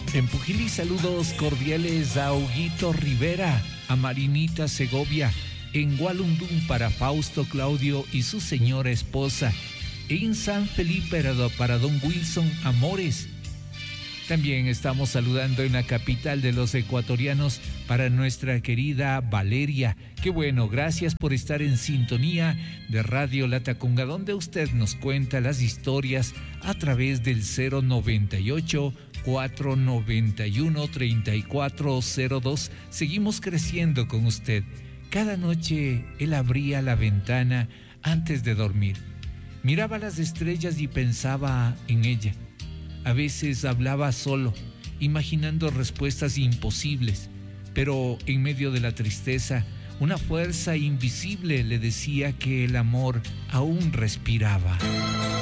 En Pujilí, saludos cordiales a Huguito Rivera, a Marinita Segovia, en Gualundún para Fausto Claudio y su señora esposa, en San Felipe para don Wilson Amores. También estamos saludando en la capital de los ecuatorianos para nuestra querida Valeria. Qué bueno, gracias por estar en sintonía de Radio Latacunga, donde usted nos cuenta las historias a través del 098-491-3402. Seguimos creciendo con usted. Cada noche él abría la ventana antes de dormir. Miraba las estrellas y pensaba en ella. A veces hablaba solo, imaginando respuestas imposibles, pero en medio de la tristeza, una fuerza invisible le decía que el amor aún respiraba.